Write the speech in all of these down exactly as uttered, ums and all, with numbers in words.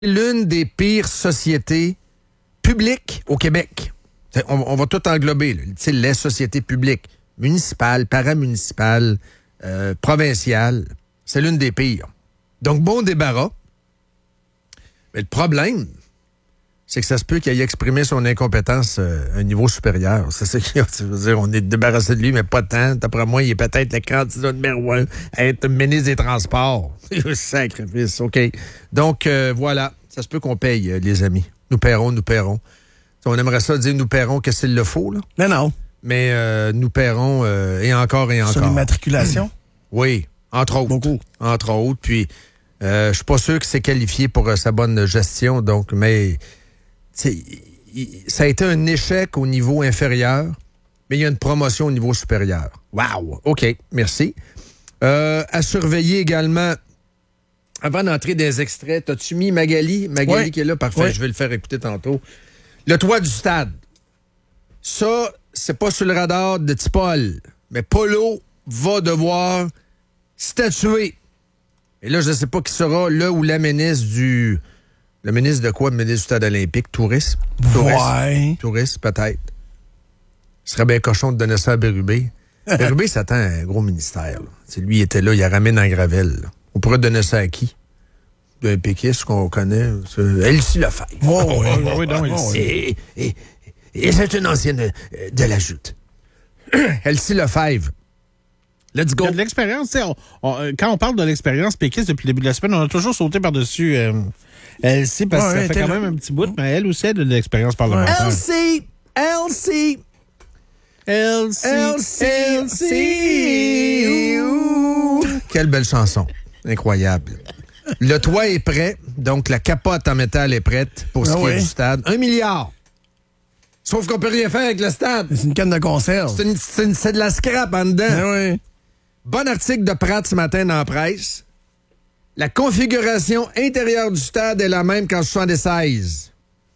l'une des pires sociétés publiques au Québec. On, on va tout englober, là. Les sociétés publiques, municipales, paramunicipales, euh, provinciales. C'est l'une des pires. Donc, bon débarras. Mais le problème, c'est que ça se peut qu'il ait exprimé son incompétence euh, à un niveau supérieur. C'est ça qui veut dire. On est débarrassé de lui, mais pas tant. D'après moi, il est peut-être le candidat numéro un à être ministre des Transports. Sacrifice, OK. Donc, euh, voilà. Ça se peut qu'on paye, euh, les amis. Nous paierons, nous paierons. On aimerait ça dire nous paierons que s'il le faut, là. Mais non. Mais euh, nous paierons euh, et encore et encore. Sur l'immatriculation? Oui, entre autres. Beaucoup. Entre autres. Puis, euh, je suis pas sûr que c'est qualifié pour euh, sa bonne gestion. Donc, mais il, ça a été un échec au niveau inférieur, mais il y a une promotion au niveau supérieur. Wow! OK, merci. Euh, à surveiller également, avant d'entrer dans les extraits, t'as-tu mis Magali? Magali oui. qui est là? Parfait, oui. Je vais le faire écouter tantôt. Le toit du stade. Ça, c'est pas sur le radar de Tipol, mais Polo va devoir statuer. Et là, je ne sais pas qui sera le ou la ministre du... Le ministre de quoi? Le ministre du stade olympique? Tourisme? Tourisme. Ouais. Tourisme, peut-être. Ce serait bien cochon de donner ça à Bérubé. Bérubé s'attend à un gros ministère. Là. Lui, il était là, il a ramené dans Gravel. Là. On pourrait donner ça à qui? D'un péquiste qu'on connaît. Elsie Lefebvre. Oh, oui, oh, oui, non, oh, et, et, et c'est une ancienne de, de la joute. Elsie Lefebvre. Let's go. Il y a de l'expérience. On, on, quand on parle de l'expérience péquiste depuis le début de la semaine, on a toujours sauté par-dessus euh, Elsie, parce que ouais, ça fait quand même un petit bout, mais elle aussi a de l'expérience parlementaire. Elsie! Elsie! Elsie! Elsie! Elsie! Quelle belle chanson. Incroyable. Le toit est prêt, donc la capote en métal est prête pour ce ah qui oui. est du stade. Un milliard. Sauf qu'on peut rien faire avec le stade. C'est une canne de conserve. C'est, une, c'est, une, c'est de la scrap en dedans. Ah oui. Bon article de Pratt ce matin dans la presse. La configuration intérieure du stade est la même qu'en soixante-seize.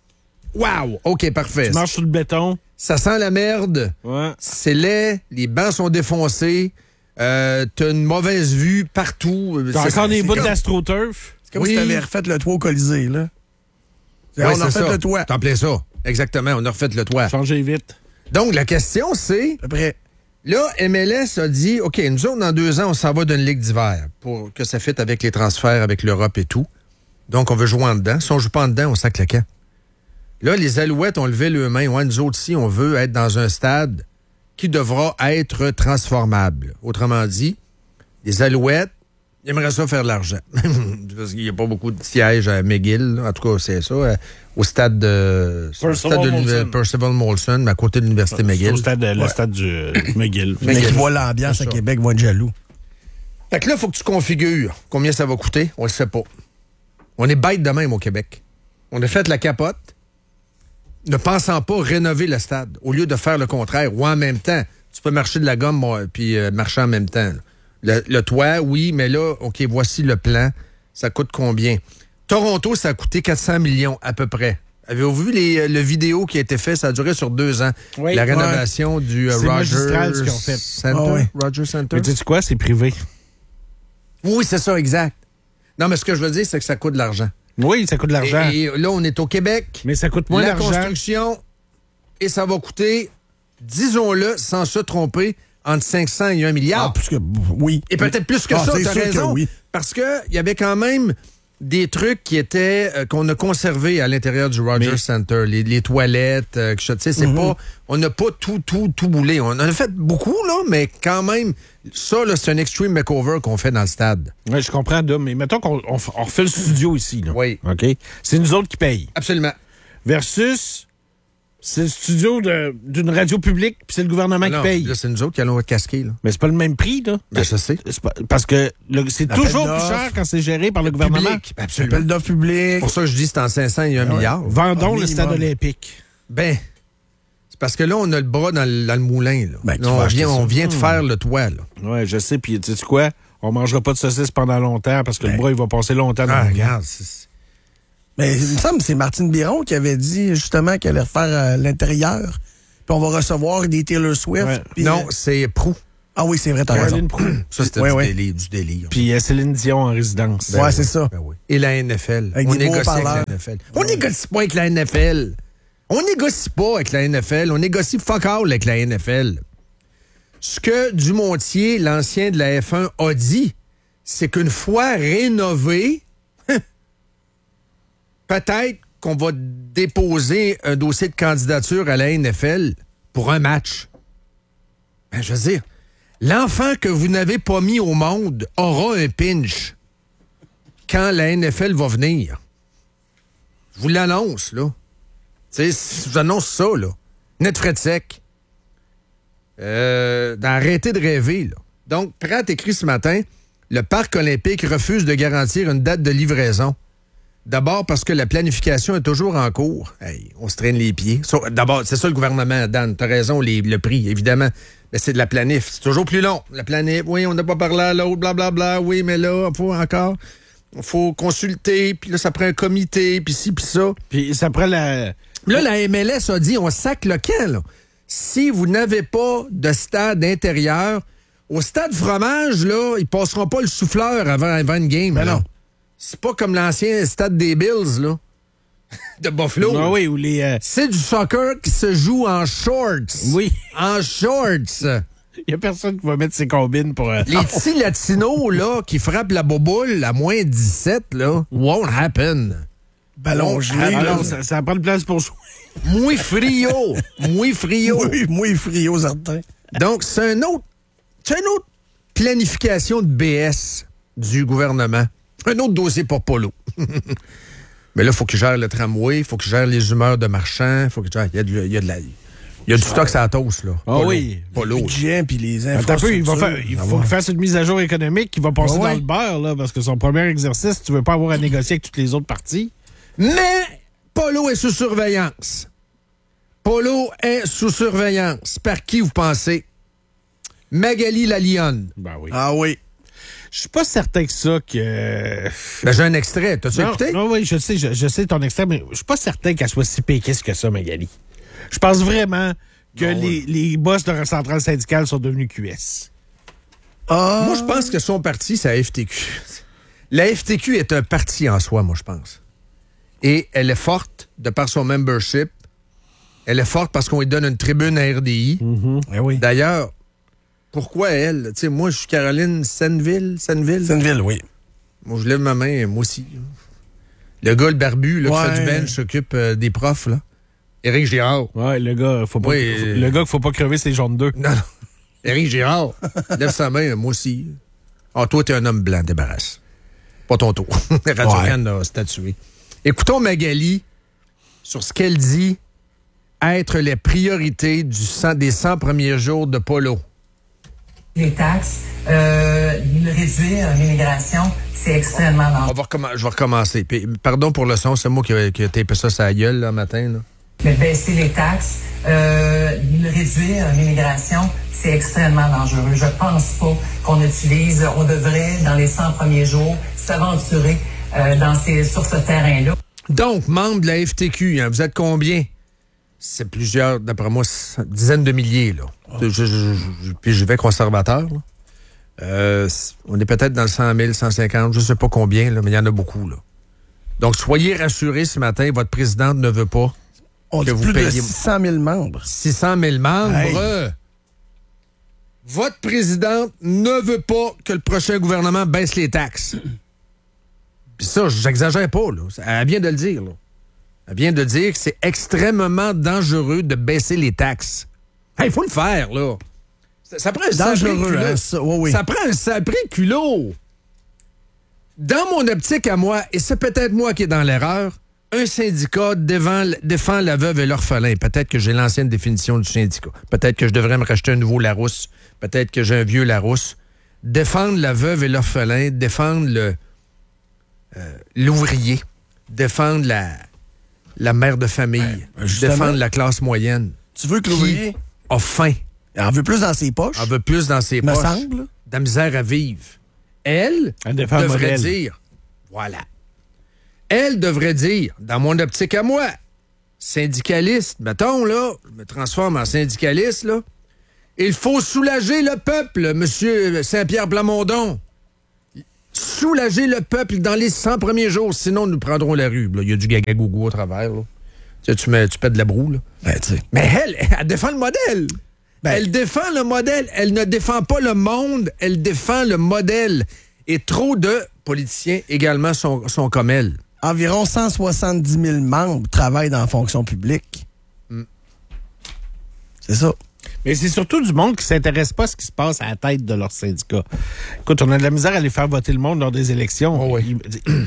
Wow! OK, parfait. Tu marches sur le béton. Ça sent la merde. Ouais. C'est laid. Les bancs sont défoncés. Euh, t'as une mauvaise vue partout. T'as c'est, encore des c'est bouts comme... d'astroturf. C'est comme oui. si t'avais refait le toit au Colisée, là. Oui, on c'est a refait ça. le toit. T'en plais ça. Exactement, on a refait le toit. Changez vite. Donc, la question, c'est... Après. Là, M L S a dit, OK, nous autres, dans deux ans, on s'en va d'une ligue d'hiver pour que ça fitte avec les transferts, avec l'Europe et tout. Donc, on veut jouer en dedans. Si on joue pas en dedans, on sac le camp. Là, les Alouettes ont levé leurs mains. Ouais, nous autres, si on veut être dans un stade qui devra être transformable. Autrement dit, les Alouettes, ils aimeraient ça faire de l'argent. Parce qu'il n'y a pas beaucoup de sièges à McGill. En tout cas, c'est ça. Au stade de... Percival stade de Molson. Percival Molson, à côté de l'Université C'est McGill. Au stade, ouais. Le stade du euh, McGill. Mais qui voit l'ambiance à Québec, vont être jaloux. Fait que là, il faut que tu configures combien ça va coûter. On le sait pas. On est bête de même au Québec. On a fait la capote, ne pensant pas rénover le stade, au lieu de faire le contraire, ou en même temps. Tu peux marcher de la gomme bon, puis euh, marcher en même temps. Le, le toit, oui, mais là, OK, voici le plan. Ça coûte combien? Toronto, ça a coûté quatre cents millions à peu près. Avez-vous vu les, le vidéo qui a été fait? Ça a duré sur deux ans. Oui, la rénovation ouais. du euh, Rogers ce qu'ils ont fait. Center. Oh, oui. Rogers Center. Mais tu sais quoi? C'est privé. Oui, c'est ça, exact. Non, mais ce que je veux dire, c'est que ça coûte de l'argent. Oui, ça coûte de l'argent. Et, et là, on est au Québec. Mais ça coûte moins la d'argent. La construction, et ça va coûter, disons-le, sans se tromper, entre cinq cents et un milliard. Ah, plus que, oui. Et peut-être plus que ah, ça, t'as raison. Oui. Parce qu'il y avait quand même des trucs qui étaient euh, qu'on a conservés à l'intérieur du Rogers Mais... Center. Les, les toilettes, euh, tu sais, c'est mm-hmm. pas... On n'a pas tout, tout, tout boulé. On en a fait beaucoup, là, mais quand même, ça, là, c'est un extreme makeover qu'on fait dans le stade. Oui, je comprends, Dom, mais mettons qu'on on, on refait le studio ici, là. Oui. OK? C'est nous autres qui payent. Absolument. Versus... C'est le studio de, d'une radio publique, puis c'est le gouvernement non, qui paye. Là, c'est nous autres qui allons être casqués. Là. Mais c'est pas le même prix, là. Ben, je sais. C'est pas, parce que le, c'est L'appel toujours d'offre, plus cher quand c'est géré par le gouvernement. Public. Absolument. Appel d'offre public. Pour ça que je dis que c'est en cinq cents et un ah ouais. milliard. Vendons le stade olympique. Ben, c'est parce que là, on a le bras dans le, dans le moulin. Là. Ben, là, on vient, on vient de faire le toit. Là. Oui, je sais. Puis, tu sais quoi? On mangera pas de saucisses pendant longtemps parce que ben, le bras, il va passer longtemps dans ah, le regarde, c'est... Mais il me semble que c'est Martine Biron qui avait dit justement qu'elle allait refaire euh, l'intérieur. Puis on va recevoir des Taylor Swift. Ouais. Pis, non, euh... c'est Prou. Ah oui, c'est vrai, t'as raison. Ça, c'était ouais, du, ouais. délire, du délire. Puis euh, Céline Dion en résidence. Ben ouais, oui. c'est ça. Ben oui. Et la N F L. Avec on des négocie avec parleurs. la N F L. On négocie pas avec la N F L. On négocie pas avec la N F L. On négocie fuck all avec la N F L. Ce que Dumontier, l'ancien de la F un, a dit, c'est qu'une fois rénové, peut-être qu'on va déposer un dossier de candidature à la N F L pour un match. Ben, je veux dire, l'enfant que vous n'avez pas mis au monde aura un pinch quand la N F L va venir. Je vous l'annonce, là. Tu sais, je vous annonce ça, là. Net frais de sec. Euh, d'arrêter de rêver, là. Donc, Pratt écrit ce matin, le Parc olympique refuse de garantir une date de livraison. D'abord parce que la planification est toujours en cours. Hey, on se traîne les pieds. So, d'abord, c'est ça le gouvernement, Dan. T'as raison, les, le prix, évidemment. Mais c'est de la planif. C'est toujours plus long. La planif, oui, on n'a pas parlé à l'autre, blablabla. Oui, mais là, il faut encore... Il faut consulter, puis là, ça prend un comité, puis ci, puis ça. Puis ça prend la... Là, la M L S a dit, on sac le camp, là. Si vous n'avez pas de stade intérieur, au stade fromage, là, ils passeront pas le souffleur avant, avant une game. Mais non. C'est pas comme l'ancien stade des Bills, là, de Buffalo. Ah oui, ou les... Euh... C'est du soccer qui se joue en shorts. Oui. En shorts. Il y a personne qui va mettre ses combines pour... Euh... Les petits latinos, là, qui frappent la boboule à moins dix-sept, là, won't happen. Ballon gelé. Ah non, ça, ça prend de place pour jouer. Muy frio. Muy frio. Oui, muy frio, certain. Donc, c'est un autre, c'est une autre planification de B S du gouvernement. Un autre dossier pour Polo. Mais là, il faut qu'il gère le tramway, il faut qu'il gère les humeurs de marchands, il faut qu'il gère... Il y a, du, il y a de la... Il y a du stock sur la toast, là. Ah Polo. oui. Polo. Le budget puis les Attends un peu, il, va faire, il Ah faut ouais. qu'il fasse une mise à jour économique qui va passer Ah ouais. dans le beurre, là, parce que son premier exercice, tu veux pas avoir à négocier avec toutes les autres parties. Mais Polo est sous surveillance. Polo est sous surveillance. Par qui, vous pensez? Magali la Lionne. Ben oui. Ah oui. Je suis pas certain que ça que... Ben, j'ai un extrait. T'as-tu Non, écouté? non, oui, je sais, je, je sais ton extrait, mais je suis pas certain qu'elle soit si péquiste que ça, Magali. Je pense vraiment que Non, les, ouais. les boss de la centrale syndicale sont devenus Q S. Ah. Moi, je pense que son parti, c'est la F T Q. La F T Q est un parti en soi, moi, je pense. Et elle est forte de par son membership. Elle est forte parce qu'on lui donne une tribune à R D I. Mm-hmm. Eh oui. D'ailleurs, pourquoi elle? Tu sais, moi, je suis Caroline Senneville. Senneville? C'est une ville, oui. Moi, je lève ma main, moi aussi. Le gars, le barbu, là, qui Ouais. fait du bench, s'occupe euh, des profs, là. Éric Girard. Ouais, le gars, faut pas, Oui, faut- euh, le gars qu'il faut pas crever ses jaunes d'œufs. Non, non. Éric Girard. Lève sa main, moi aussi. Ah, toi, t'es un homme blanc, débarrasse. Pas ton tour. Radio-Can a statué. Écoutons Magali sur ce qu'elle dit être les priorités du cent, des cent premiers jours de Polo. Les taxes, euh, réduire l'immigration, c'est extrêmement dangereux. On va recommen- je vais recommencer. Puis, pardon pour le son, c'est moi qui ai qui a tapé ça sur la gueule, là, matin, là. Mais baisser les taxes, euh, réduire l'immigration, c'est extrêmement dangereux. Je pense pas qu'on utilise, on devrait, dans les cent premiers jours, s'aventurer euh, dans ces, sur ce terrain-là. Donc, membre de la F T Q, hein, vous êtes combien? C'est plusieurs, d'après moi, dizaines de milliers, là. Je, je, je, je- puis je vais conservateur, là. Euh, on est peut-être dans le cent mille, cent cinquante, je sais pas combien, là, mais il y en a beaucoup, là. Donc, soyez rassurés ce matin, votre présidente ne veut pas On que dit vous plus de payiez- six cent mille membres. six cent mille membres. Hey. Votre présidente ne veut pas que le prochain gouvernement baisse les taxes. Puis ça, j'exagère pas, là. Elle vient de le dire, là. Elle vient de dire que c'est extrêmement dangereux de baisser les taxes. Il faut le faire, là. Ça, ça prend un sacré Dangereux, culot. hein, ça, oui, oui. Ça prend un sacré culot. Dans mon optique à moi, et c'est peut-être moi qui est dans l'erreur, un syndicat défend, défend la veuve et l'orphelin. Peut-être que j'ai l'ancienne définition du syndicat. Peut-être que je devrais me racheter un nouveau Larousse. Peut-être que j'ai un vieux Larousse. Défendre la veuve et l'orphelin, défendre le euh, l'ouvrier, défendre la, la mère de famille, ben, justement. défendre la classe moyenne. Tu veux que Qui l'ouvrier a faim, en veut plus dans ses poches? en veut plus dans ses me poches, semble. de la misère à vivre. Elle Elle défend le devrait modèle. dire, voilà. Elle devrait dire, dans mon optique à moi, syndicaliste, mettons, là, je me transforme en syndicaliste, là, Il faut soulager le peuple, Monsieur Saint-Pierre Plamondon. Soulager le peuple dans les cent premiers jours, sinon nous prendrons la rue. Il y a du gaga-gougou au travers. Là. Tu, sais, tu, mets, tu pètes de la broue. Là. Ben, tu sais. Mais elle, elle défend le modèle. Ben, elle défend le modèle. Elle ne défend pas le monde, elle défend le modèle. Et trop de politiciens également sont, sont comme elle. Environ cent soixante-dix mille membres travaillent dans la fonction publique. Mm. C'est ça. Mais c'est surtout du monde qui ne s'intéresse pas à ce qui se passe à la tête de leur syndicat. Écoute, on a de la misère à aller faire voter le monde lors des élections. Oh oui.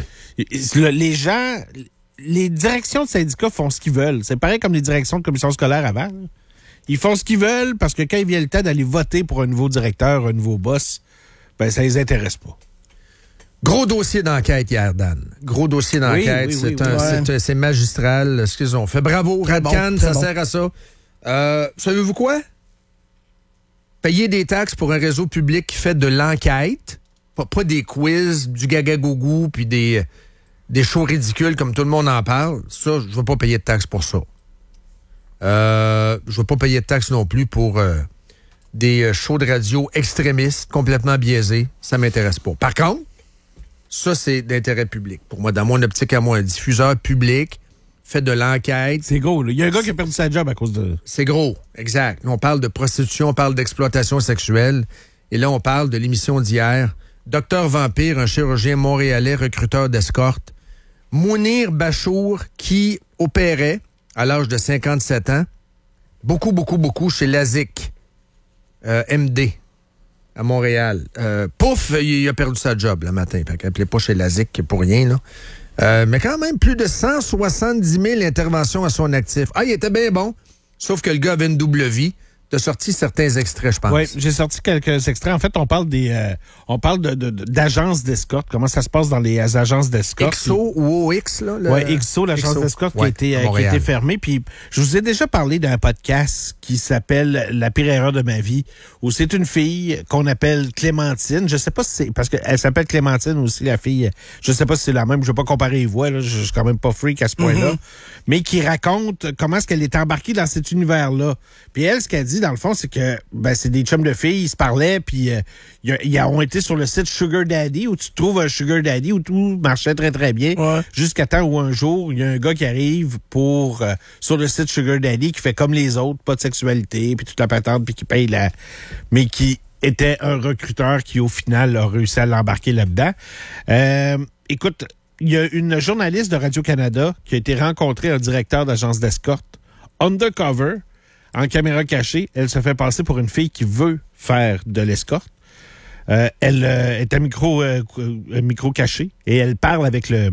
Les gens, les directions de syndicats font ce qu'ils veulent. C'est pareil comme les directions de commission scolaire avant. Ils font ce qu'ils veulent parce que quand il vient le temps d'aller voter pour un nouveau directeur, un nouveau boss, ben ça les intéresse pas. Gros dossier d'enquête hier, Dan. Gros dossier d'enquête. Oui, oui, oui, c'est, oui, un, ouais. c'est, c'est magistral. Ce qu'ils ont fait. Bravo, Red bon, Can, ça bon. sert à ça. Euh, savez-vous quoi? Payer des taxes pour un réseau public qui fait de l'enquête, pas, pas des quiz, du gaga-gougou, puis des, des shows ridicules comme tout le monde en parle. Ça, je ne vais pas payer de taxes pour ça. Euh, je ne vais pas payer de taxes non plus pour euh, des shows de radio extrémistes, complètement biaisés. Ça ne m'intéresse pas. Par contre, ça, c'est d'intérêt public. Pour moi, dans mon optique à moi, un diffuseur public fait de l'enquête. C'est gros, là. Il y a un gars qui a perdu sa job à cause de... C'est gros, exact. On parle de prostitution, on parle d'exploitation sexuelle. Et là, on parle de l'émission d'hier. Docteur Vampire, un chirurgien montréalais, recruteur d'escorte. Mounir Bachour, qui opérait à l'âge de cinquante-sept ans, beaucoup, beaucoup, beaucoup, chez Lazic, euh, M D, à Montréal. Euh, pouf, il a perdu sa job le matin. Fait qu'il appelait pas chez Lazic pour rien, là. Euh, mais quand même, plus de cent soixante-dix mille interventions à son actif. Ah, il était bien bon, sauf que le gars avait une double vie. T'as sorti certains extraits, je pense. Oui, j'ai sorti quelques extraits. En fait, on parle des, euh, on parle de, de, d'agences d'escorte. Comment ça se passe dans les agences d'escorte? X O ou O X, là? Le... Oui, X O, l'agence X O. d'escorte Ouais, qui, a été, euh, qui a été fermée. Puis, je vous ai déjà parlé d'un podcast qui s'appelle La pire erreur de ma vie, où c'est une fille qu'on appelle Clémentine. Je sais pas si c'est, parce qu'elle s'appelle Clémentine aussi, la fille. Je sais pas si c'est la même. Je vais pas comparer les voix, là. Je suis quand même pas freak à ce point-là. Mm-hmm. Mais qui raconte comment est-ce qu'elle est embarquée dans cet univers-là. Puis elle, ce qu'elle dit, dans le fond, c'est que ben c'est des chums de filles, ils se parlaient, puis euh, ils, ils ont été sur le site Sugar Daddy, où tu trouves un Sugar Daddy, où tout marchait très, très bien, ouais. Jusqu'à temps où un jour, il y a un gars qui arrive pour euh, sur le site Sugar Daddy, qui fait comme les autres, pas de sexualité, puis toute la patente, puis qui paye la... mais qui était un recruteur qui, au final, a réussi à l'embarquer là-dedans. Euh, écoute, il y a une journaliste de Radio-Canada qui a été rencontrée, un directeur d'agence d'escorte, undercover, en caméra cachée. Elle se fait passer pour une fille qui veut faire de l'escorte. Euh, elle euh, est à micro, euh, micro caché et elle parle avec le,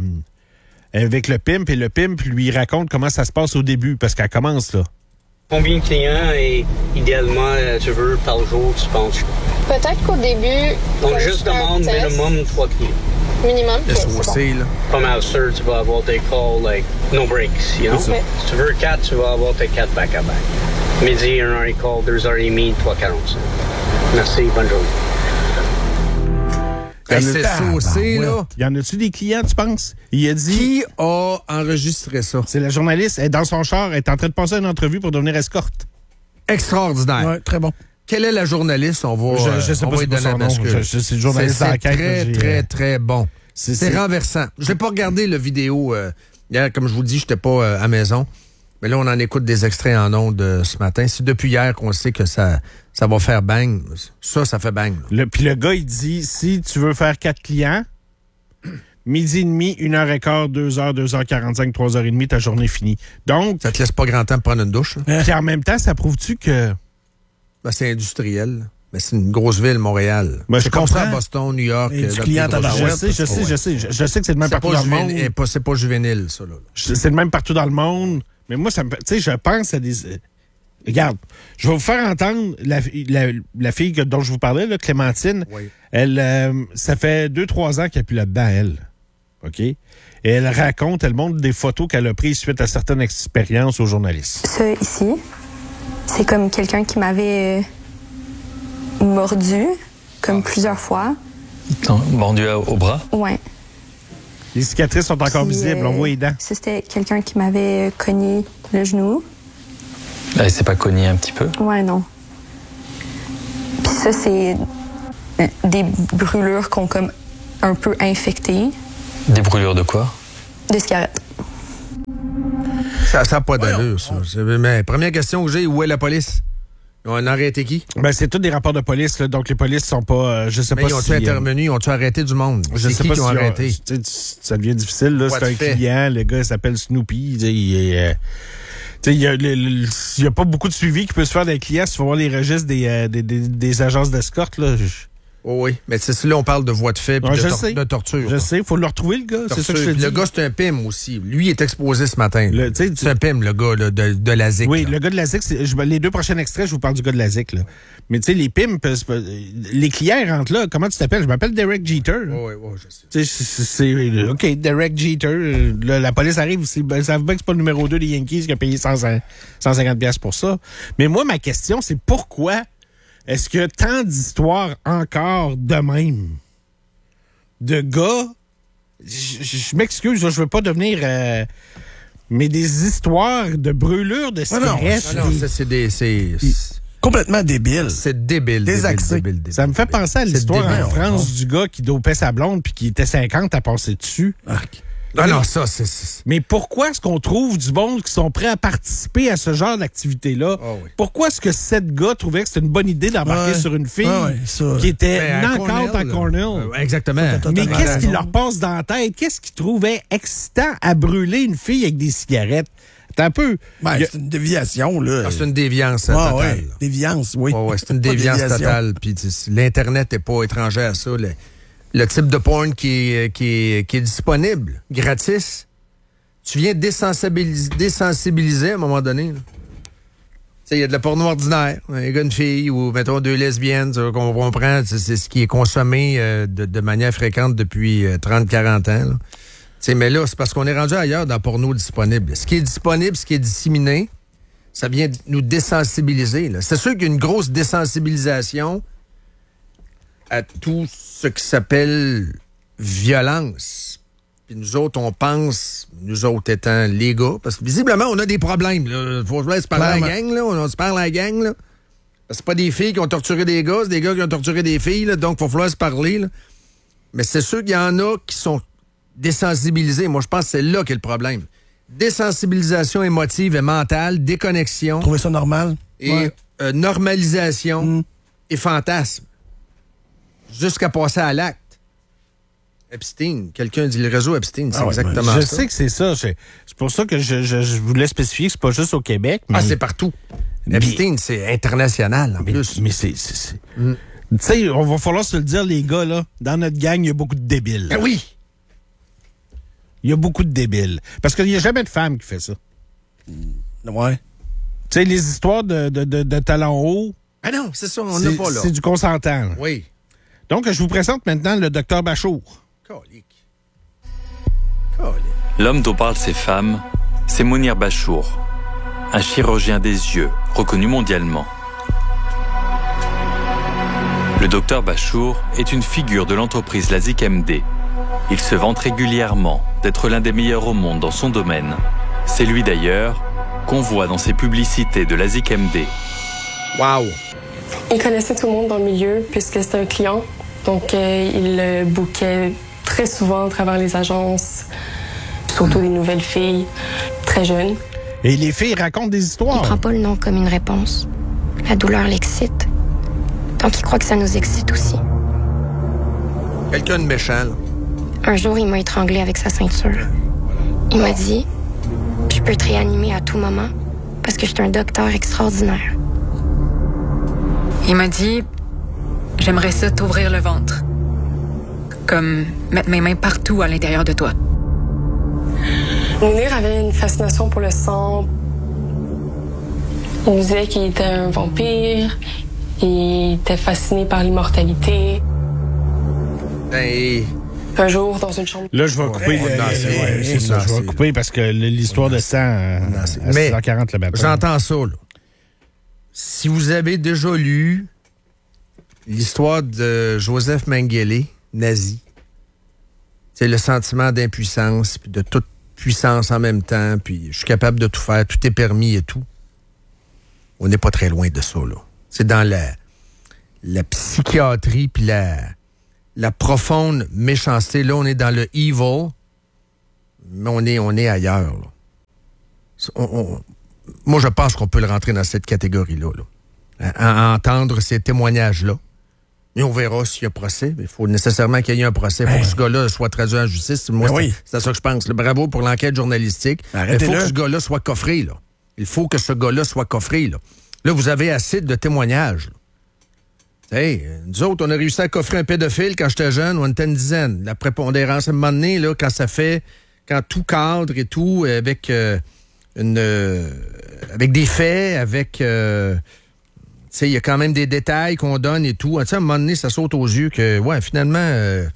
avec le pimp, et le pimp lui raconte comment ça se passe au début, parce qu'elle commence là. Combien de clients et idéalement tu veux par jour, tu penses? Peut-être qu'au début... Donc, juste demande minimum trois clients. Minimum, Le c'est saucé, bon. là. Pas mal sûr, tu vas avoir des calls, like, no breaks, you know? Okay. Si tu veux quatre, tu vas avoir tes quatre back-à-back. Midi, un heure et quart, deux heures et demie, trois quarante-cinq. Merci, bonne journée. Hey, c'est saucé, là. Y en a-tu des clients, tu penses? Il a dit... Qui a enregistré ça? C'est la journaliste. Elle est dans son char. Elle est en train de passer une entrevue pour devenir escorte. Extraordinaire. Ouais, très bon. Quelle est la journaliste? On va, Je, je sais on pas va c'est lui quoi donner son la nom. bascule. Je- je- C'est le journaliste C'est d'enquête. très, là, j'ai, très, euh, très bon. c'est- C'est c'est- renversant. Je n'ai pas regardé la vidéo euh, hier, comme je vous dis, je n'étais pas euh, à la maison. Mais là, on en écoute des extraits en ondes euh, ce matin. C'est depuis hier qu'on sait que ça, ça va faire bang. Ça, ça fait bang. Le, puis le gars, il dit, si tu veux faire quatre clients, midi et demi, une heure et quart, deux heures, deux heures quarante-cinq, trois heures et demie, ta journée est finie. Donc, Ça te laisse pas grand temps de prendre une douche. là. puis en même temps, ça prouve-tu que... Ben, c'est industriel. Mais c'est une grosse ville, Montréal. Ben, c'est je comme ça à comprends. Boston, New York. Et euh, du dans client les grosses tabarouette. Je sais, je sais, Ouais. je sais. Je, je sais que c'est le même C'est partout pas, dans le monde. juvénile, pas, c'est pas juvénile, ça. Là. Je- C'est le même partout dans le monde. Mais moi, ça me fait- tu sais, je pense à des... euh, Regarde, je vais vous faire entendre la, la, la fille que- dont je vous parlais, là, Clémentine. Oui. Elle, euh, ça fait deux, trois ans qu'elle n'est plus là-dedans, elle. OK? Et elle raconte, elle montre des photos qu'elle a prises suite à certaines expériences aux journalistes. Ça, ici, c'est comme quelqu'un qui m'avait euh, mordu, comme plusieurs fois. Non, mordu à- au bras. Ouais. Les cicatrices sont encore Puis, visibles, euh, on voit les dents. Ça, c'était quelqu'un qui m'avait cogné le genou. Elle s'est pas cognée un petit peu. Ouais, non. Puis ça, c'est des brûlures qui ont comme un peu infecté. Des brûlures de quoi? Des cigarettes. Ça n'a pas d'allure, ça. C'est- Mais première question que j'ai, où est la police? Ils ont arrêté qui? Ben, c'est tous des rapports de police, là, donc les polices sont pas. Euh, je sais Mais pas ils ont-tu si. euh, intervenu? Ils ont-tu arrêté du monde? Je C'est sais qui pas qui si ont ils ont- arrêté? tu sais, ça devient difficile, là. Quoi C'est de un fait? client, le gars il s'appelle Snoopy. tu sais, Il est, euh, tu sais, il y a, le- le- il y a pas beaucoup de suivi qui peut se faire des clients. Si tu vas voir les registres des, euh, des, des, des agences d'escorte, là. Je, Oh oui, mais c'est là, on parle de voie de fait et Ouais, de, je tor- sais. de torture. je là. sais, faut le retrouver, le gars. C'est ça que je te Torture. dis. Le gars, c'est un P I M aussi. Lui, il est exposé ce matin. Le- tu sais, tu- C'est un P I M, le gars là, de, de la Z I C. Oui, là. le gars de la Z I C, c'est- je- les deux prochains extraits, je vous parle du gars de la Z I C. Là. Mais tu sais, les P I M, peuvent- peuvent- les clients rentrent là. Comment tu t'appelles? Je m'appelle Derek Jeter. là. Oui, oui, je sais. Tu sais, c'est- c'est OK, Derek Jeter. euh, là, la police arrive, c'est- ben, ils savent bien que c'est pas le numéro deux des Yankees qui a payé cent cinquante piastres pour ça. Mais moi, ma question, c'est pourquoi est-ce qu'il y a tant d'histoires encore de même? De gars, je, je- je m'excuse, là, je veux pas devenir... euh, mais des histoires de brûlures de Ah non, cigarettes. Ah non, des- ça, c'est des. C'est Complètement débile. c'est débile. Désaxé. Débile, débile, Ça me fait débile. penser à C'est l'histoire débile. en France du gars qui dopait sa blonde puis qui était cinquante à passer dessus. Ah non, ça, c'est. c'est- Mais pourquoi est-ce qu'on trouve du monde qui sont prêts à participer à ce genre d'activité-là? Ah oui. Pourquoi est-ce que sept gars trouvaient que c'était une bonne idée d'embarquer Ouais. sur une fille Ah ouais, ça. qui était Ben, à knock-out à Cornell, Cornell? euh, exactement. Ça, Mais totalement qu'est-ce qui raison. leur passe dans la tête? Qu'est-ce qu'ils trouvaient excitant à brûler une fille avec des cigarettes? C'est un peu... Ben, il y a- c'est une déviation, là. Ah, c'est une déviance euh, Ah, totale. ouais. Déviance, oui. Ouais, ouais, c'est une Pas déviance déviation. totale. Puis tu sais, l'Internet n'est pas étranger à ça. Le, le type de porn qui est, qui est, qui est disponible, gratis, tu viens désensibiliser, désensibiliser à un moment donné. là. Tu sais, il y a de la porno ordinaire. Un gars, une fille, ou mettons deux lesbiennes, ça, qu'on comprend, c'est c'est ce qui est consommé euh, de, de manière fréquente depuis euh, trente quarante ans. là. Tu sais, mais là, c'est parce qu'on est rendu ailleurs dans le porno disponible. Ce qui est disponible, ce qui est disséminé, ça vient nous désensibiliser. là. C'est sûr qu'il y a une grosse désensibilisation à tout ce qui s'appelle violence. Puis nous autres, on pense, nous autres étant les gars, parce que visiblement, on a des problèmes. Il faut se parler à la gang, là. On se parle à la gang, là. Parce que c'est pas des filles qui ont torturé des gars, c'est des gars qui ont torturé des filles, là, donc il va falloir se parler. Là. Mais c'est sûr qu'il y en a qui sont désensibilisés. Moi, je pense que c'est là qu'est le problème. Désensibilisation émotive et mentale, déconnexion Trouvez ça normal? et Ouais. euh, normalisation Mm. et fantasme. Jusqu'à passer à l'acte. Epstein, quelqu'un dit le réseau Epstein, c'est Ah ouais, exactement je ça. sais que c'est ça. je- C'est pour ça que je, je- je voulais spécifier que c'est pas juste au Québec. Mais, Ah, c'est partout. Mais- Epstein, c'est international en mais, plus. mais c'est... c'est- c'est- Tu sais, on va falloir se le dire, les gars, là. Dans notre gang, il y a beaucoup de débiles. Ben oui! Il y a beaucoup de débiles. Parce qu'il n'y a jamais de femme qui fait ça. Ouais. Tu sais, les histoires de, de, de, de talons hauts, Ah non, c'est ça, on c'est n'a pas là. c'est du consentant. là. Oui. Donc, je vous présente maintenant le docteur Bachour. Colique. Colique. L'homme dont parlent ces femmes, c'est Mounir Bachour, un chirurgien des yeux reconnu mondialement. Le docteur Bachour est une figure de l'entreprise LASIK M D. Il se vante régulièrement d'être l'un des meilleurs au monde dans son domaine. C'est lui d'ailleurs qu'on voit dans ses publicités de LASIK M D. Wow! Il connaissait tout le monde dans le milieu puisque c'était un client. Donc, euh, il le bookait très souvent à travers les agences, surtout des nouvelles filles très jeunes. Et les filles racontent des Il histoires. prend pas le non comme une réponse. La douleur l'excite. Donc il croit que ça nous excite aussi. Quelqu'un de méchant, là. Un jour, il m'a étranglé avec sa ceinture. Il m'a dit « Je peux te réanimer à tout moment parce que je suis un docteur extraordinaire. Il m'a dit « J'aimerais ça t'ouvrir le ventre. Comme mettre mes mains partout à l'intérieur de toi. » Mounir avait une fascination pour le sang. Il nous disait qu'il était un vampire. Il était fasciné par l'immortalité. Ben, Un jour, dans une chambre... Là, je vais couper. on euh, a assez, euh, ouais, c'est on ça, a je vais assez, couper parce que l'histoire de sang euh, a assez. à Mais six heures quarante le matin. j'entends ça, là. Si vous avez déjà lu l'histoire de Joseph Mengele, nazi, c'est le sentiment d'impuissance, puis de toute puissance en même temps, puis je suis capable de tout faire, tout est permis et tout. On n'est pas très loin de ça, là. C'est dans la, la psychiatrie puis la, la profonde méchanceté. Là, on est dans le evil, mais on est, on est ailleurs. Là. On, on, moi, je pense qu'on peut le rentrer dans cette catégorie-là. Là. À, à entendre ces témoignages-là. Et on verra s'il y a procès. Il faut nécessairement qu'il y ait un procès pour ben, que ce gars-là soit traduit en justice. Moi, ben c'est, oui. c'est à ça que je pense. Là, bravo pour l'enquête journalistique. Il faut que ce gars-là soit coffré. Là. Il faut que ce gars-là soit coffré. Là, là vous avez assez de témoignages. Hey, nous autres, on a réussi à coffrer un pédophile quand j'étais jeune, on était une dizaine. La prépondérance, à un moment donné, là, quand ça fait, quand tout cadre et tout, avec euh, une, euh, avec des faits, avec... Euh, il y a quand même des détails qu'on donne et tout. T'sais, à un moment donné, ça saute aux yeux que, ouais, finalement, il euh,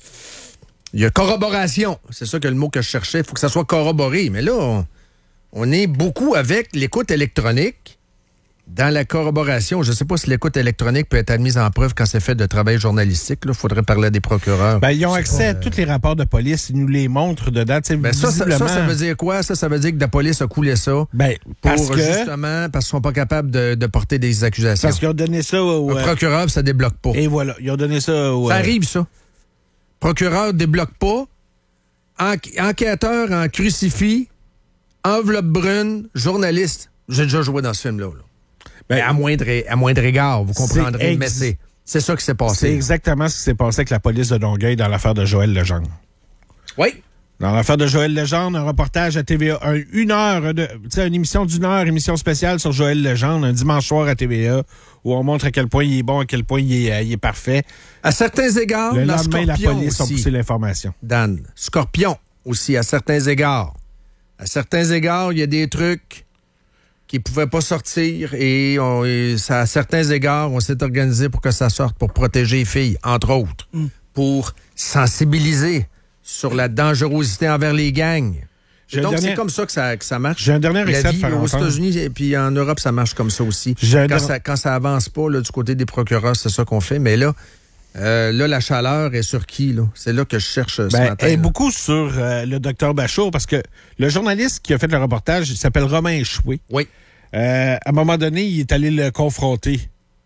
y a corroboration. C'est ça que le mot que je cherchais. Il faut que ça soit corroboré. Mais là, on, on est beaucoup avec l'écoute électronique. Dans la corroboration, je ne sais pas si l'écoute électronique peut être admise en preuve quand c'est fait de travail journalistique. Il faudrait parler à des procureurs. Ben, ils ont accès pas, à euh... tous les rapports de police. Ils nous les montrent dedans. Ben ça, visiblement... ça, ça, ça veut dire quoi? Ça, ça veut dire que la police a coulé ça ben, parce pour que... justement, parce qu'ils sont pas capables de, de porter des accusations. Parce qu'ils ont donné ça au... Le procureur, ça débloque pas. Et voilà, ils ont donné ça au... Ça arrive, ça. Procureur débloque pas. En... Enquêteur en crucifix, enveloppe brune, journaliste. J'ai déjà joué dans ce film-là. Là. Ben, à moindre, à moindre égard, vous comprendrez, ex... mais c'est, c'est ça qui s'est passé. C'est exactement ce qui s'est passé avec la police de Longueuil dans l'affaire de Joël Legendre. Oui. Dans l'affaire de Joël Legendre, un reportage à T V A, un, une heure, de, une émission d'une heure, émission spéciale sur Joël Legendre, un dimanche soir à T V A, où on montre à quel point il est bon, à quel point il est, il est parfait. À certains égards, le lendemain, la police aussi, a poussé l'information. Dan, Scorpion aussi, à certains égards. À certains égards, il y a des trucs qui ne pouvaient pas sortir et, on, et ça, à certains égards, on s'est organisé pour que ça sorte, pour protéger les filles, entre autres, mm. pour sensibiliser sur la dangerosité envers les gangs. J'ai Donc, dernier... c'est comme ça que ça, que ça marche. J'ai un dernier essai la vie, de faire aux entendre. États-Unis et puis en Europe, ça marche comme ça aussi. Quand, der... ça, quand ça avance pas là, du côté des procureurs, c'est ça qu'on fait. Mais là, euh, là, la chaleur est sur qui? Là? C'est là que je cherche ce ben, matin. Elle est là. beaucoup sur euh, le docteur Bachour, parce que le journaliste qui a fait le reportage, il s'appelle Romain Échoué. Oui. Euh, à un moment donné, il est allé le confronter,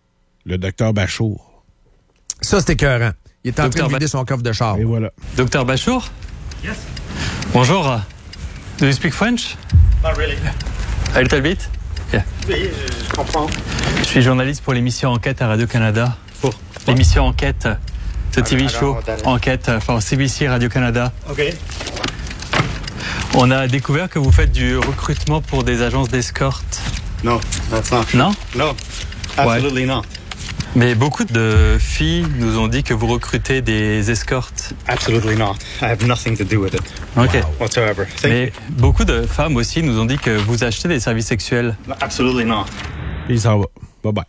le docteur Bachour. Ça, c'était écœurant. Il est en Docteur train de vider ba- son coffre de char. Et voilà. Docteur Bachour? Yes. Bonjour. Do you speak French? Not really. A little bit? Yeah. Oui, je, je comprends. Je suis journaliste pour l'émission Enquête à Radio-Canada. Pour? L'émission Enquête, ce T V I show, Enquête pour C B C Radio-Canada. OK. On a découvert que vous faites du recrutement pour des agences d'escorte. No, that's not true. Non? No, absolutely not. Mais beaucoup de filles nous ont dit que vous recrutez des escortes. Absolutely not. I have nothing to do with it. OK. Whatsoever. Thank Mais you. beaucoup de femmes aussi nous ont dit que vous achetez des services sexuels. Absolutely not. Puis il s'en va. Bye-bye.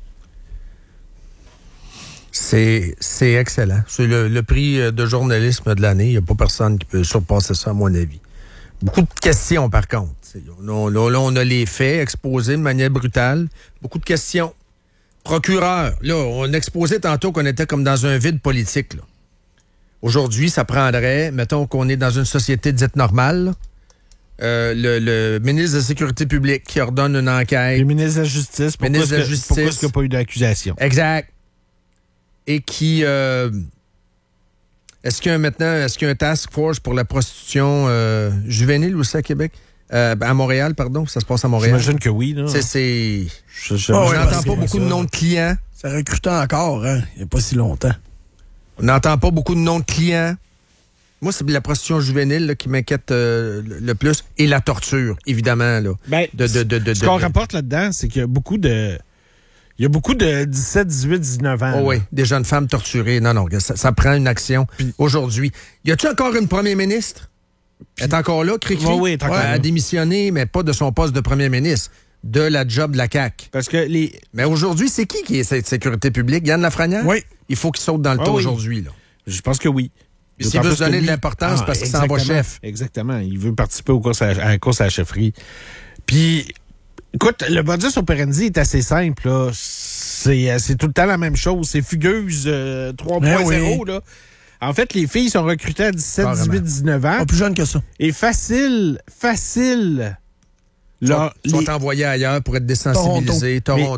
C'est, c'est excellent. C'est le, le prix de journalisme de l'année. Il n'y a pas personne qui peut surpasser ça, à mon avis. Beaucoup de questions, par contre. On, là, là, on a les faits exposés de manière brutale. Beaucoup de questions. Procureur, là, on exposait tantôt qu'on était comme dans un vide politique. Là. Aujourd'hui, ça prendrait, mettons qu'on est dans une société dite normale, euh, le, le ministre de la Sécurité publique qui ordonne une enquête. Le ministre de la Justice. Pourquoi ministre de la que, Justice. Pourquoi est-ce qu'il n'y a pas eu d'accusation? Exact. Et qui... Euh, est-ce qu'il y a maintenant, est-ce qu'il y a un task force pour la prostitution euh, juvénile aussi à Québec? Euh, à Montréal, pardon. Ça se passe à Montréal. J'imagine que oui. Là. C'est... c'est... Je, je, oh, je on n'entend pas beaucoup ça. de noms de clients. Ça recrutait encore, hein? Il n'y a pas si longtemps. On n'entend pas beaucoup de noms de clients. Moi, c'est la prostitution juvénile là, qui m'inquiète euh, le plus. Et la torture, évidemment. Là. Ben, de, de, de, de, ce qu'on de, rapporte là-dedans, c'est qu'il y a beaucoup de... Il y a beaucoup de dix-sept, dix-huit, dix-neuf ans. Oh oui, des jeunes femmes torturées. Non, non, ça, ça prend une action Puis, aujourd'hui. Y a-tu encore une première ministre? Elle est encore là, Cricri? Oui, oui, elle est encore ouais, là. Elle a démissionné, mais pas de son poste de premier ministre, de la job de la C A Q. Parce que les... Mais aujourd'hui, c'est qui qui est cette sécurité publique? Yann Lafrenière? Oui. Il faut qu'il saute dans le ah, tas oui. aujourd'hui. Là. Je pense que oui. Puis s'il veut se donner de l'importance, ah, parce qu'il s'en va chef. Exactement. Il veut participer aux courses à, à la course à la chefferie. Puis, écoute, le modus operandi est assez simple. Là. C'est, c'est tout le temps la même chose. C'est fugueuse euh, trois point zéro. Oui. Là. En fait, les filles sont recrutées à dix-sept, dix-huit, dix-neuf ans. Pas plus jeunes que ça. Et facile, facile. Ils sont, les... sont envoyés ailleurs pour être désensibilisés. Toronto. Mais,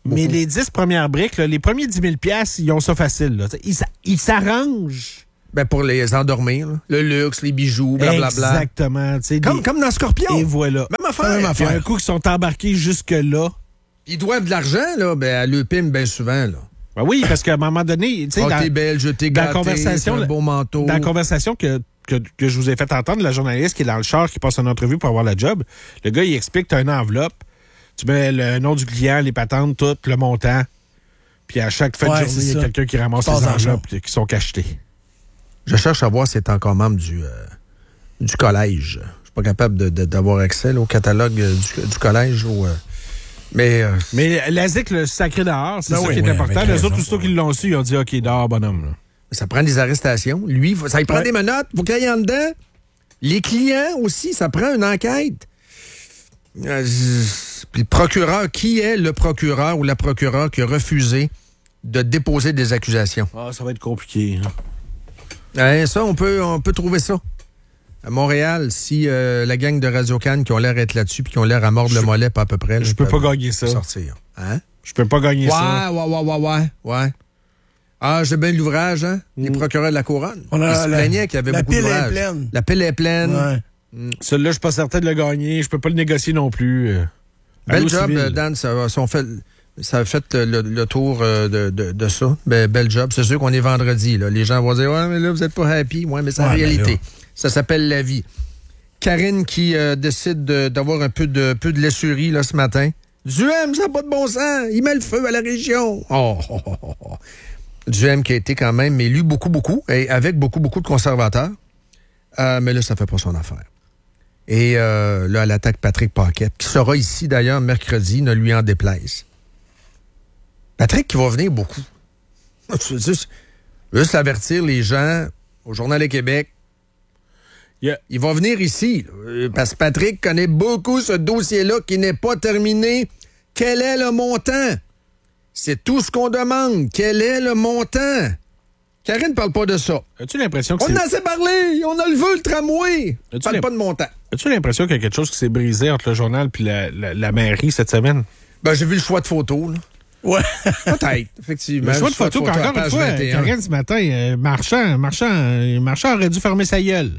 Mais Beaucoup. les dix premières briques, là, les premiers dix mille piastres, ils ont ça facile. Là. Ils, s'a- ils s'arrangent. Ben, pour les endormir, là. Le luxe, les bijoux, blablabla. Exactement. tu sais, Comme, des- comme dans Scorpion. Et voilà. Même affaire. Même Puis affaire. un coup qu'ils sont embarqués jusque-là. Ils doivent de l'argent, là, ben, à l'E P I M, bien souvent, là. Ben oui, parce qu'à un moment donné, tu sais, Oh, dans, t'es belle, je t'ai dans la gâté, conversation, t'as un beau manteau. dans la conversation que, que, que je vous ai fait entendre, la journaliste qui est dans le char, qui passe une entrevue pour avoir la job, le gars, il explique, tu as une enveloppe, tu mets le nom du client, les patentes, tout, le montant, puis à chaque fin Ouais, de journée, c'est il y a ça. quelqu'un qui ramasse Passe les dans le enveloppes qui sont cachetées. Je cherche à voir si c'est encore membre du, euh, du collège. Je suis pas capable de, de- d'avoir accès là, au catalogue euh, du, du collège. Ou, euh, mais euh, Mais l'A S I C le sacré dehors, c'est Ben ça oui, qui est oui, important. avec Les raison. autres, aussitôt qu'ils l'ont su, ils ont dit, OK, dehors, bonhomme. Là. ça prend des arrestations. Lui, faut- ça il prend Ouais. des menottes. Faut qu'il aille en dedans. Les clients aussi, ça prend une enquête. Euh, je- Puis le procureur, qui est le procureur ou la procureure qui a refusé de déposer des accusations? Ah, ça va être compliqué. hein. Hein, ça, on peut, on peut trouver ça. À Montréal, si euh, la gang de Radio-Can qui ont l'air d'être là-dessus puis qui ont l'air à mordre le mollet pas à peu près. là, Je peux peuvent pas gagner ça. sortir. Hein? Je peux pas gagner ça. Ouais, ouais, ouais, ouais, ouais, ouais. Ah, j'ai bien l'ouvrage, hein? Les procureurs de la Couronne. On a Ils se la- plaignaient qu'il y avait la beaucoup pile est d'ouvrage. pleine. La pile est pleine. Ouais. Celui-là, je suis pas certain de le gagner. Je peux pas le négocier non plus. euh. Bel Allô, job, civil. euh, Dan. Ça, ça, on fait, ça a fait le, le tour euh, de, de, de ça. Ben, bel job. C'est sûr qu'on est vendredi. Là. Les gens vont dire, ouais, mais là, vous êtes pas happy. Ouais, mais c'est la Ouais, mais réalité. là. Ça s'appelle la vie. Karine qui euh, décide de- d'avoir un peu de, peu de laisserie là, ce matin. Duhem, ça n'a pas de bon sens. Il met le feu à la région. Oh, oh, oh, oh, oh. Duhem qui a été quand même élu beaucoup, beaucoup, et avec beaucoup, beaucoup de conservateurs. Euh, mais là, ça fait pas son affaire. Et euh, là, elle attaque Patrick Paquette, qui sera ici d'ailleurs mercredi, ne lui en déplaise. Patrick qui va venir beaucoup. Je veux juste, juste avertir les gens au Journal du Québec. Yeah. Il va venir ici, là, parce que Patrick connaît beaucoup ce dossier-là qui n'est pas terminé. Quel est le montant? C'est tout ce qu'on demande. Quel est le montant? Karine ne parle pas de ça. As-tu l'impression que On c'est... en a assez parlé. On a le vœu, le tramway. As-tu Parle l'im- pas de montant. As-tu l'impression qu'il y a quelque chose qui s'est brisé entre le journal et la, la, la mairie cette semaine? Ben, j'ai vu le choix de photos, là. Ouais. Peut-être, effectivement. Le choix de photo, puis à encore une page fois, vingt et un. Karine, ce matin, euh, Marchand, Marchand, euh, Marchand aurait dû fermer sa gueule.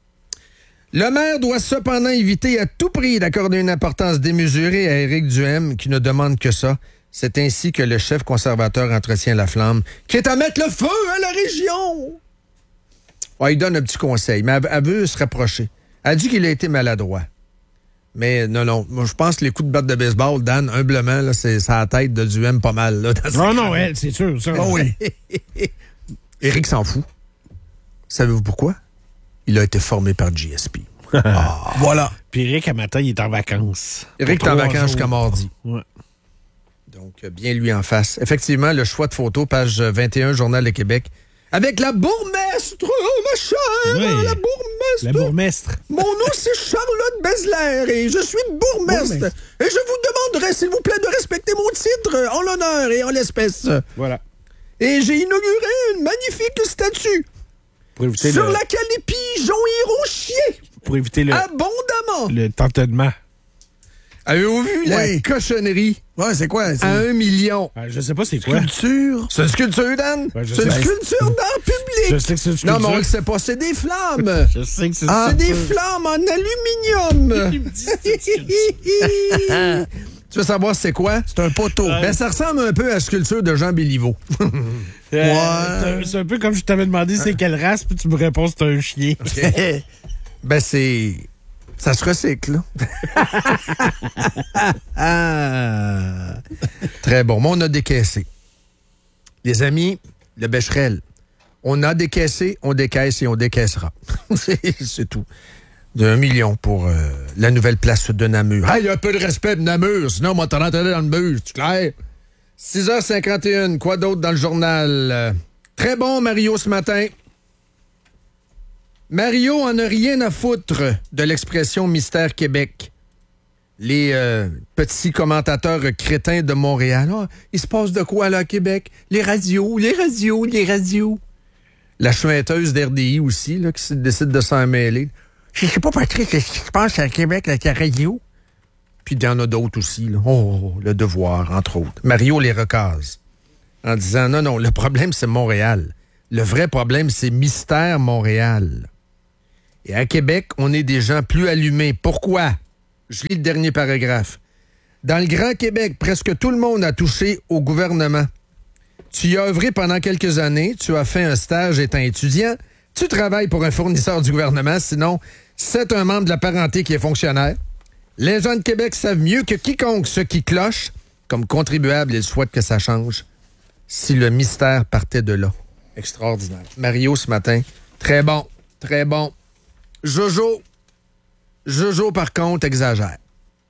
Le maire doit cependant éviter à tout prix d'accorder une importance démesurée à Éric Duhem, qui ne demande que ça. C'est ainsi que le chef conservateur entretient la flamme, qui est à mettre le feu à la région. Ouais, il donne un petit conseil, mais elle, elle veut se rapprocher. Elle dit qu'il a été maladroit. Mais non, non, moi je pense que les coups de batte de baseball, Dan, humblement, là, c'est ça à la tête de Duhem pas mal. Là, dans Non, sa non, cravate. elle, c'est sûr. Ça. Oh oui. Éric s'en fout. Savez-vous pourquoi? Il a été formé par G S P. Voilà. Puis Eric, à matin, il est en vacances. Éric est Pour en trois vacances jours. jusqu'à mardi. Ouais. Donc, euh, bien lui en face. Effectivement, le choix de photo, page vingt et un, Journal de Québec, avec la bourgmestre, oh, ma chère, Oui. la bourgmestre. La bourgmestre. Mon nom, c'est Charlotte Besler et je suis bourgmestre. Bourgmestre. Et je vous demanderai, s'il vous plaît, de respecter mon titre en l'honneur et en l'espèce. Voilà. Et j'ai inauguré une magnifique statue Pour éviter, sur le, laquelle les pigeons iront chier pour éviter le, abondamment. le tâtonnement. Avez-vous vu la Oui. cochonnerie Ouais, c'est quoi? C'est à un million? Ah, je sais pas c'est quoi. culture. C'est une sculpture, Dan? Ben, je c'est une sais. sculpture d'art public. Je sais que c'est une Non, mais on sculpture. le sait pas, c'est des flammes. Je sais que c'est c'est ça. des flammes en aluminium. Tu veux savoir c'est quoi? C'est un poteau. Ben, ça ressemble un peu à la sculpture de Jean Béliveau. Euh, c'est un- C'est un peu comme je t'avais demandé c'est quelle race, puis tu me réponds c'est un chien. Ben, c'est... Ça se recycle, là. Ah. Très bon. Mais on a décaissé. Les amis, le Becherel, on a décaissé, on décaisse et on décaissera. c'est, c'est tout. De un million pour euh, la nouvelle place de Namur. Hey, un peu de respect de Namur, sinon on va te rentrer dans le mur, c'est clair? six heures cinquante et un, quoi d'autre dans le journal? Euh, très bon, Mario, ce matin. Mario en a rien à foutre de l'expression Mystère Québec. Les euh, petits commentateurs crétins de Montréal. Ah, il se passe de quoi là à Québec? Les radios, les radios, les radios. La chouetteuse d'R D I aussi, là, qui se décide de s'en mêler. Je sais pas, Patrick, qu'est-ce qui se passe à Québec avec la radio? Puis il y en a d'autres aussi. Là. Oh, Le Devoir, entre autres. Mario les recase en disant, non, non, le problème, c'est Montréal. Le vrai problème, c'est Mystère Montréal. Et à Québec, on est des gens plus allumés. Pourquoi? Je lis le dernier paragraphe. Dans le Grand Québec, presque tout le monde a touché au gouvernement. Tu y as œuvré pendant quelques années, tu as fait un stage étant étudiant, tu travailles pour un fournisseur du gouvernement, sinon, c'est un membre de la parenté qui est fonctionnaire. Les gens de Québec savent mieux que quiconque ce qui cloche. Comme contribuable, ils souhaitent que ça change. Si le mystère partait de là. Extraordinaire. Mario, ce matin, très bon, très bon. Jojo, Jojo, par contre, exagère.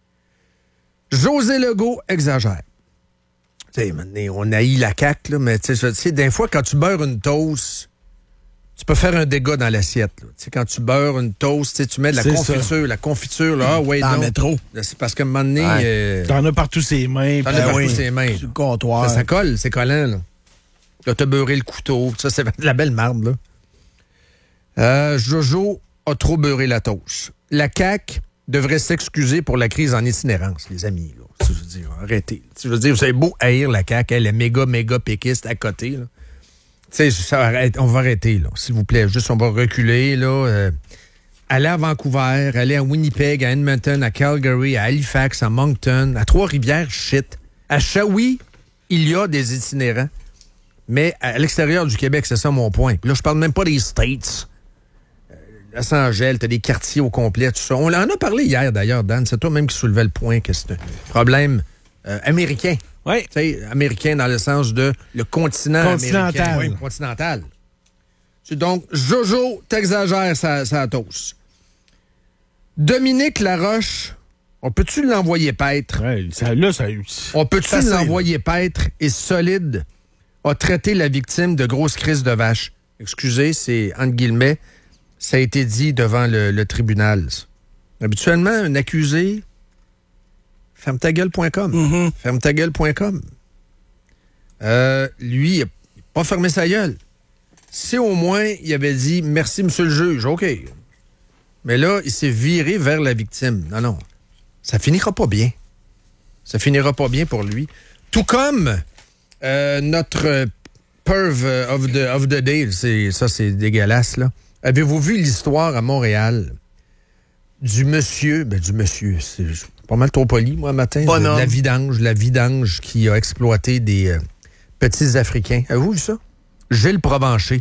José Legault exagère. Tu sais, maintenant, on haït la C A Q, là, mais tu sais, des fois, quand tu beurres une toast, tu peux faire un dégât dans l'assiette. Tu sais, quand tu beurres une toast, tu mets de la C'est confiture. ça. La confiture, là, ah, ouais, Dans le non. métro. Là, c'est parce qu'à un moment donné... Ouais. Euh, T'en as partout ses mains. t'en as puis- partout oui. ses mains. Sur le comptoir. Ça, ça colle, c'est collant, là. Là, t'as beurré le couteau. Ça, c'est de la belle marde, là. Euh, Jojo a trop beurré la toast. La C A Q devrait s'excuser pour la crise en itinérance, les amis, là. Je veux dire, arrêtez. Je veux dire, vous avez beau haïr la C A Q, elle est méga, méga péquiste à côté, là. Tu sais, ça arrête- on va arrêter, là, s'il vous plaît. Juste, on va reculer, là. Euh, aller à Vancouver, aller à Winnipeg, à Edmonton, à Calgary, à Halifax, à Moncton, à Trois-Rivières, shit. À Shawi, il y a des itinérants. Mais à l'extérieur du Québec, c'est ça mon point. Puis là, je parle même pas des States. Euh, Los Angeles, t'as des quartiers au complet, tout ça. On en a parlé hier, d'ailleurs, Dan. C'est toi même qui soulevait le point que c'est un problème euh, américain. Oui. Tu sais, américain dans le sens de le continent Continental. américain. Oui, continental. C'est donc, Jojo, t'exagères sa, sa toast. Dominique Laroche, on peut-tu l'envoyer paître? Ouais, ça, là, ça... On peut-tu Facile. l'envoyer paître et solide a traité la victime de grosse crise de vache? Excusez, c'est entre guillemets, ça a été dit devant le, le tribunal. Habituellement, un accusé, ferme ta gueule point com. Mm-hmm. ferme ta gueule point com. Euh, lui, il n'a pas fermé sa gueule. Si au moins il avait dit merci, monsieur le juge, OK. Mais là, il s'est viré vers la victime. Non, non. Ça finira pas bien. Ça finira pas bien pour lui. Tout comme euh, notre euh, perv euh, of the, of the day, c'est, ça c'est dégueulasse, là. Avez-vous vu l'histoire à Montréal du monsieur, ben du monsieur, c'est pas mal trop poli, moi, matin, de, Bonhomme. la vidange, la vidange qui a exploité des euh, petits Africains. Avez-vous vu ça? Gilles Provencher.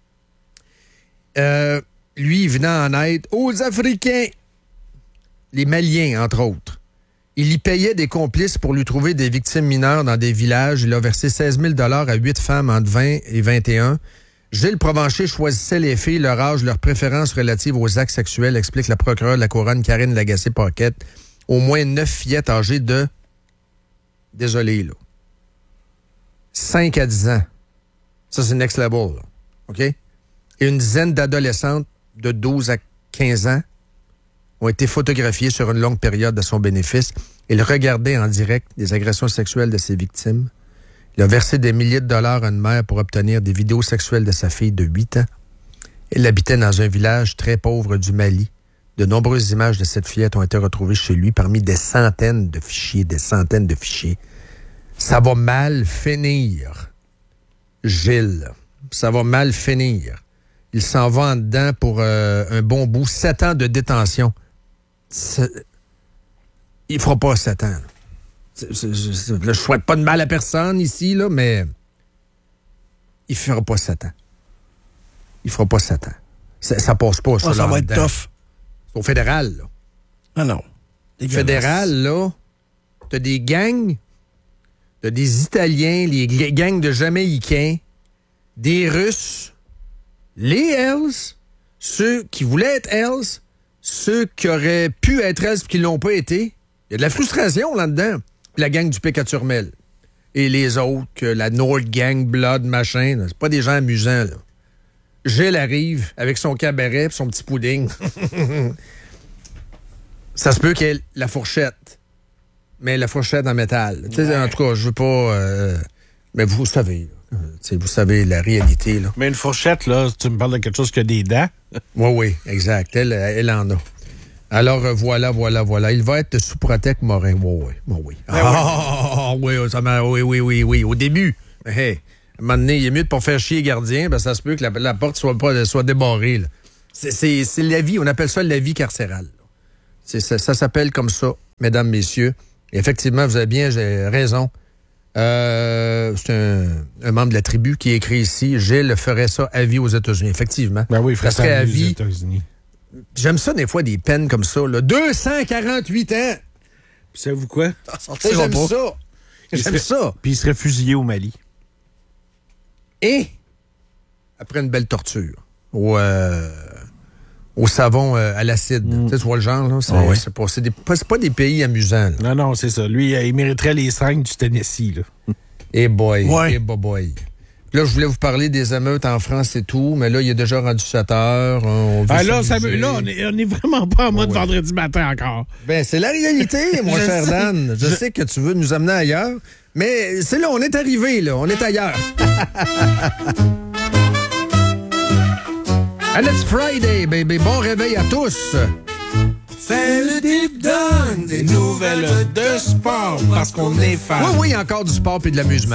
Euh, lui, il venait en aide aux Africains, les Maliens, entre autres. Il y payait des complices pour lui trouver des victimes mineures dans des villages. Il a versé seize mille dollars à huit femmes entre vingt et vingt et un. Gilles Provencher choisissait les filles, leur âge, leurs préférences relatives aux actes sexuels, explique la procureure de la Couronne, Karine Lagacé-Paquette. Au moins neuf fillettes âgées de... Désolé, là. cinq à dix ans. Ça, c'est next level, là. OK? Et une dizaine d'adolescentes de douze à quinze ans ont été photographiées sur une longue période à son bénéfice. Il regardait en direct les agressions sexuelles de ses victimes. Il a versé des milliers de dollars à une mère pour obtenir des vidéos sexuelles de sa fille de huit ans. Elle habitait dans un village très pauvre du Mali. De nombreuses images de cette fillette ont été retrouvées chez lui parmi des centaines de fichiers, des centaines de fichiers. Ça va mal finir, Gilles. Ça va mal finir. Il s'en va en dedans pour euh, un bon bout. Sept ans de détention. C'est... Il fera pas sept ans. Là. C'est, c'est, c'est, là, je souhaite pas de mal à personne ici, là, mais il fera pas sept ans. Il fera pas sept ans. Ça, ça passe pas. Ça, Oh, ça là, va être dedans. tough. C'est au fédéral, là. Ah non. Dégueulasse. Fédéral, là, t'as des gangs, t'as des Italiens, les g- gangs de Jamaïcains, des Russes, les Hells, ceux qui voulaient être Hells, ceux qui auraient pu être Hells et qui l'ont pas été. Il y a de la frustration là-dedans. Puis la gang du Pic-à-Turmel. Et les autres, que la North Gang, Blood, machin, là, c'est pas des gens amusants, là. Gilles arrive avec son cabaret et son petit pudding. Ça se peut qu'il y ait la fourchette. Mais la fourchette en métal. Tu sais, Ouais. en tout cas, je veux pas... euh, mais vous savez, là. Tu sais, vous savez la réalité, là. Mais une fourchette, là, tu me parles de quelque chose qui a des dents. Oui, oui, exact. Elle, elle en a. Alors, euh, voilà, voilà, voilà. Il va être sous Protect Morin. Oh, oui, oh, oui. Ben Ah, oui, ça m'a- oui, oui, oui, oui. Au début, hey, à un moment donné, il est mieux de pas faire chier les gardiens, parce que ça se peut que la, la porte soit, pas, soit débarrée. là. C'est, c'est, c'est la vie, on appelle ça la vie carcérale. C'est, ça, ça s'appelle comme ça, mesdames, messieurs. Et effectivement, vous avez bien j'ai raison. Euh, c'est un, un membre de la tribu qui écrit ici, Gilles ferait ça à vie aux États-Unis. Effectivement. Ben oui, il ferait ça serait ça à aux vie. États-Unis. J'aime ça des fois, des peines comme ça. Là. deux cent quarante-huit ans! Puis savez-vous quoi? J'aime pas. ça. Il J'aime serait- ça. Puis il serait fusillé au Mali. Et après une belle torture, au, euh, au savon euh, à l'acide. Tu sais, tu vois le genre, là? C'est, Ah ouais. c'est pas, c'est des- pas- c'est pas des pays amusants. Là. Non, non, c'est ça. Lui, euh, il mériterait les cinq du Tennessee, là. Eh boy, Ouais. eh boy, boy. Là, je voulais vous parler des émeutes en France et tout, mais là, il est déjà rendu sept heures. On veut Ah, là, ça, s'amuser. là, on est, on est vraiment pas en mode Ouais. vendredi matin encore. Ben, c'est la réalité, mon Je cher sais. Dan. Je, Je- sais que tu veux nous amener ailleurs, mais c'est là, on est arrivé, là. On est ailleurs. And it's Friday, baby. Bon réveil à tous. C'est le deep down des nouvelles de sport parce qu'on est fan. Oui, oui, encore du sport et de l'amusement.